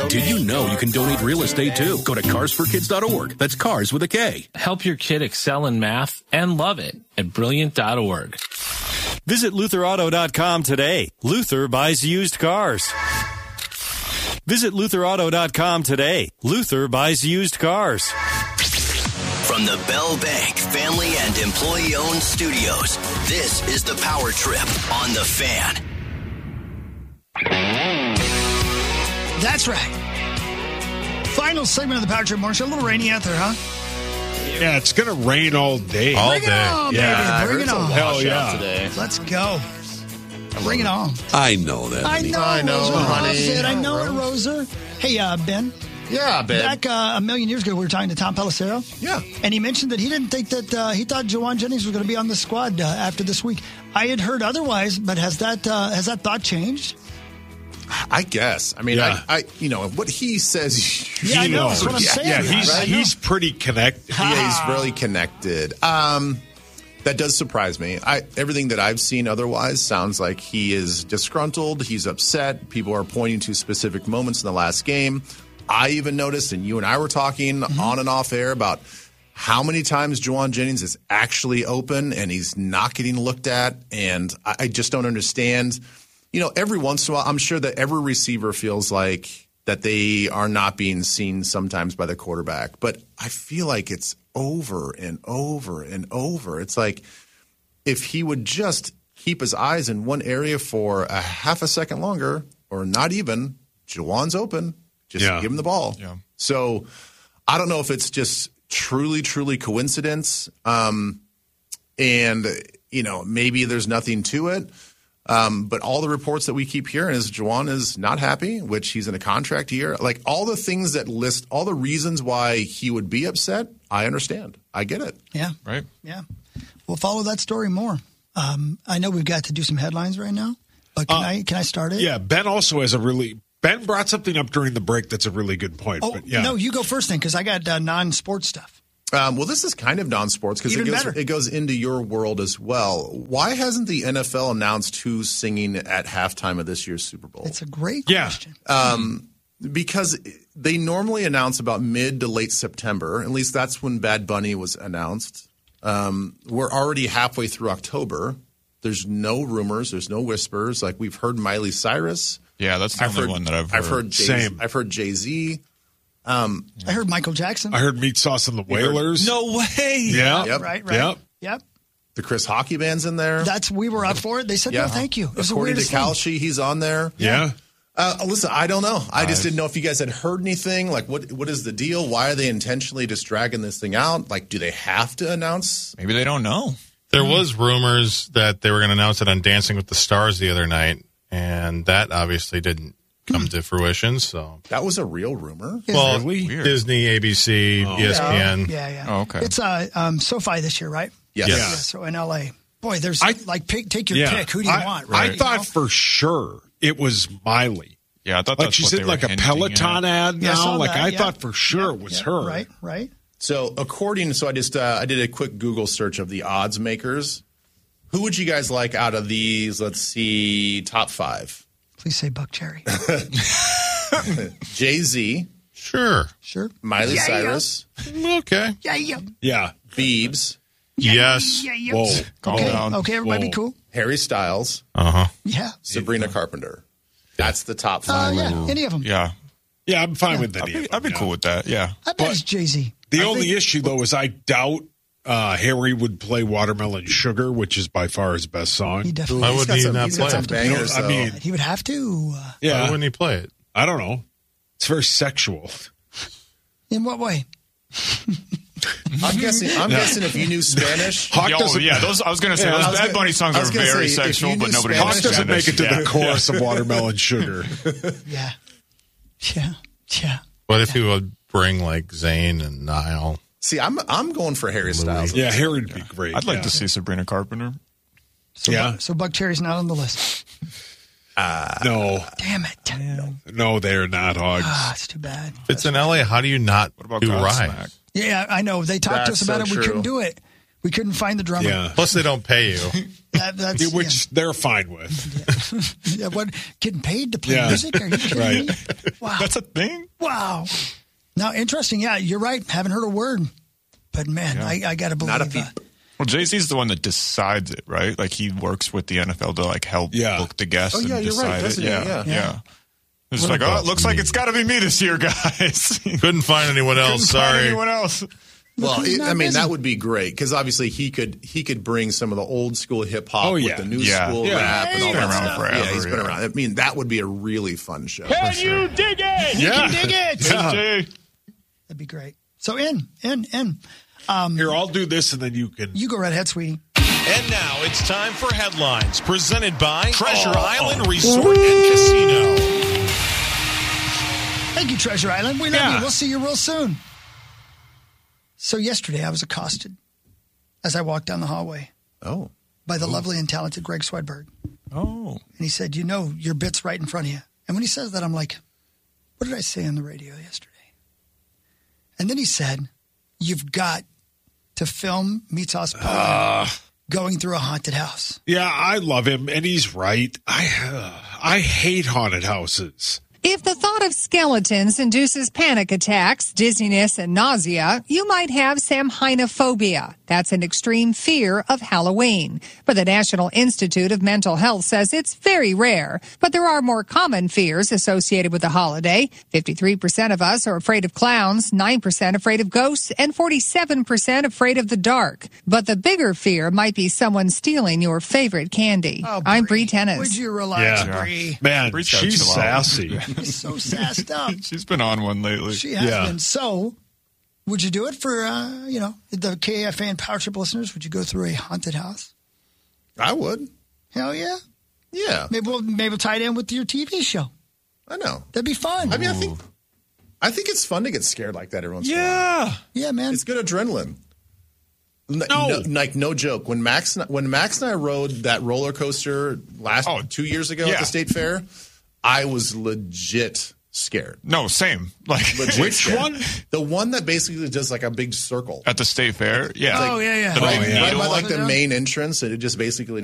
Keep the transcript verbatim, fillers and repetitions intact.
Did you know you can donate real estate too? Go to cars for kids dot org. That's cars with a K. Help your kid excel in math and love it at brilliant dot org. Visit Luther Auto dot com today. Luther buys used cars. Visit Luther Auto dot com today. Luther buys used cars. From the Bell Bank family and employee-owned studios, this is the Power Trip on The Fan. That's right. Final segment of the Power Trip Morning Show. A little rainy out there, huh? Yeah, it's going to rain all day. All Bring day. it on, Yeah, baby. Bring it on. Hell yeah. Today. Let's go. Bring it on. I know that. I know, I know, Roser. honey. I said, I know it, Roser. Hey, uh, Ben. Yeah, babe. Back uh, a million years ago, we were talking to Tom Pelissero. Yeah. And he mentioned that he didn't think that, uh, he thought Juwan Jennings was going to be on the squad uh, after this week. I had heard otherwise, but has that uh, has that thought changed? I guess. I mean, Yeah. I, I, you know, what he says. Yeah, I know. knows. That's what I'm yeah, saying. yeah, he's Right? I know. he's pretty connected. Yeah, he's really connected. Um, that does surprise me. I everything that I've seen otherwise sounds like he is disgruntled. He's upset. People are pointing to specific moments in the last game. I even noticed, and you and I were talking Mm-hmm. on and off air about how many times Juwan Jennings is actually open and he's not getting looked at, and I, I just don't understand. You know, every once in a while, I'm sure that every receiver feels like that they are not being seen sometimes by the quarterback. But I feel like it's over and over and over. It's like if he would just keep his eyes in one area for a half a second longer, or not even, Juwan's open. Just Yeah. give him the ball. Yeah. So I don't know if it's just truly, truly coincidence. Um, and, you know, maybe there's nothing to it. Um, but all the reports that we keep hearing is Juwan is not happy, which he's in a contract year. Like all the things that list, all the reasons why he would be upset, I understand. I get it. Yeah. Right? Yeah. We'll follow that story more. Um, I know we've got to do some headlines right now, but can Uh, I can I start it? Yeah, Ben also has a really Ben brought something up during the break that's a really good point. Oh, but yeah. no, you go first then, because I got uh, non-sports stuff. Um, well, this is kind of non-sports because it Even goes better. it goes into your world as well. Why hasn't the N F L announced who's singing at halftime of this year's Super Bowl? It's a great Yeah. question. Um, because they normally announce about mid to late September. At least that's when Bad Bunny was announced. Um, we're already halfway through October. There's no rumors. There's no whispers. Like we've heard Miley Cyrus. Yeah, that's the I've only heard, one that I've heard. I've heard Jay, Same. I've heard Jay-Z. I heard Michael Jackson. I heard Meat Sauce and the Whalers. No way. Yeah. Yep. Right, right. Yep. Yep. The Chris Hockey Band's in there. That's we were up for it. They said yeah. no, thank you. It was the According to weirdest thing. Kalshi, he's on there. Yeah. Uh, listen, I don't know. I just didn't know if you guys had heard anything. Like, what what is the deal? Why are they intentionally just dragging this thing out? Like, do they have to announce? Maybe they don't know. There was rumors that they were going to announce it on Dancing with the Stars the other night, and that obviously didn't come to fruition. So, That was a real rumor. well, Really? Weird. Disney, A B C, E S P N. Yeah, yeah. Oh, okay. It's uh, um, SoFi this year, right? Yes. Yes. Yeah. So in L A. Boy, there's I- like pick, take your Yeah. pick. Who do you I, want? I Right? thought You know? for sure it was Miley. Yeah, I thought Like that's she's what in they like were a hinting Peloton at. ad Yeah, I now. saw Like that, I yeah. thought for sure Yeah, it was yeah, her. Right, right. So, according, so I just uh, I did a quick Google search of the odds makers. Who would you guys like out of these? Let's see, top five. Please say Buck Cherry. Jay-Z, Sure. Sure. Miley Yeah, Cyrus, Okay. Yeah, yeah. Yeah. Biebs, Yes. Yeah, yeah. Whoa. Calm Okay, down. okay, everybody Whoa. be cool. Harry Styles, Uh huh. Yeah. Sabrina Carpenter. That's the top Uh, five. yeah, any of them. Yeah, Yeah, I'm fine with I'd any of be, them, I'd be yeah. cool with that. Yeah. I bet it's Jay-Z. The I only think- issue, though, is I doubt uh, Harry would play Watermelon Sugar, which is by far his best song. He definitely Why He's would got he some, not he's got play some it? bangers. I though. mean, He would have to. Uh, Why Yeah. wouldn't he play it? I don't know. It's very sexual. in what way? I'm guessing. I'm guessing if you knew Spanish, Hawk Oh, doesn't, yeah, those, I was going to say, Yeah, I those was Bad gonna- Bunny songs I are was gonna very say, if sexual, you but knew nobody Hawk Spanish- doesn't make it to Yeah. the chorus of Watermelon Sugar. Yeah. Yeah. Yeah. What if he would bring like Zayn and Niall? see, I'm I'm going for Harry Styles. Yeah, Harry would be great. I'd like yeah. to see Sabrina Carpenter. So, Yeah. Buck, so Buck Cherry's not on the list. No, Damn it. no, they're not Hogs. Ah, it's too bad. If it's in L A, how do you not What about do Godsmack? Rise? Yeah, I know. They talked to us That's about so it. We true. couldn't do it. We couldn't find the drummer. Yeah. Plus, they don't pay you. That, that's, Which they're fine with. yeah. Yeah, what, getting paid to play Yeah. music? Are you kidding Right. me? Wow. That's a thing? Wow. Now, interesting. Yeah, you're right. Haven't heard a word. But, man, Yeah. I, I got to believe Not a that. peep. Well, Jay-Z's the one that decides it, right? Like, he works with the N F L to, like, help Yeah. book the guests Oh, yeah, and you're right, decide it. doesn't he? Yeah, Yeah. yeah. Yeah. It's What like, about oh, it looks like me? it's got to be me this year, guys. Couldn't find anyone else. Couldn't find Sorry. anyone else. Well, who's it, not I mean, busy. that would be great because obviously he could he could bring some of the old school hip hop Oh, with yeah. the new Yeah. school Yeah. rap and He's all been that around stuff. forever, yeah, he's been yeah. around. I mean, that would be a really fun show. Can you dig it? You Yeah. can dig it. Yeah. Jay. That'd be great. So, in, in, in. Um, Here, I'll do this, and then you can. you go right ahead, sweetie. And now it's time for headlines presented by Treasure Oh. Island Resort and Casino. Thank you, Treasure Island. We love Yeah. you. We'll see you real soon. So yesterday I was accosted as I walked down the hallway Oh, by the lovely and talented Greg Swedberg. Oh. And he said, you know, your bit's right in front of you. And when he says that, I'm like, what did I say on the radio yesterday? And then he said, you've got to film Mitos uh, going through a haunted house. Yeah, I love him, and he's right. I uh, I hate haunted houses. If the thought of skeletons induces panic attacks, dizziness, and nausea, you might have samhainophobia. That's an extreme fear of Halloween. But the National Institute of Mental Health says it's very rare. But there are more common fears associated with the holiday. fifty-three percent of us are afraid of clowns, nine percent afraid of ghosts, and forty-seven percent afraid of the dark. But the bigger fear might be someone stealing your favorite candy. Oh, I'm Bree Tennis. Would you relax, Yeah. Bree? Man, Bree's gotta she's chill out. sassy. She's so sassed up. She's been on one lately. She has Yeah. been. So, would you do it for, uh, you know, the K F A and Power Trip listeners? Would you go through a haunted house? I would. Hell yeah. Yeah, Maybe we'll, maybe we'll tie it in with your T V show. I know. That'd be fun. I mean, I think I think it's fun to get scared like that every once in a while. Yeah. yeah, man. It's good adrenaline. N- no. like no joke. When Max and- when Max and I rode that roller coaster last Oh, two years ago yeah. at the state fair, I was legit scared. No, same. Like Legit Which scared. one? The one that basically does like a big circle. at the state fair. Yeah. Oh, yeah, yeah. The Oh, big Right, yeah. right needle by one. like the main entrance, and it just basically